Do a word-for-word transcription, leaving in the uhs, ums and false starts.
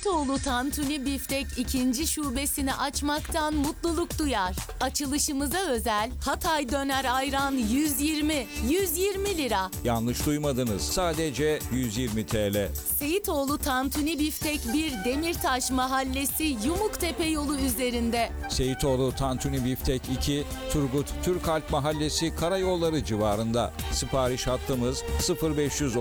Seyitoğlu Tantuni Biftek ikinci şubesini açmaktan mutluluk duyar. Açılışımıza özel Hatay Döner Ayran yüz yirmi, yüz yirmi lira. Yanlış duymadınız. Sadece yüz yirmi TL. Seyitoğlu Tantuni Biftek bir Demirtaş Mahallesi Yumuktepe yolu üzerinde. Seyitoğlu Tantuni Biftek iki, Turgut Türkalp Mahallesi Karayolları civarında. Sipariş hattımız sıfır beş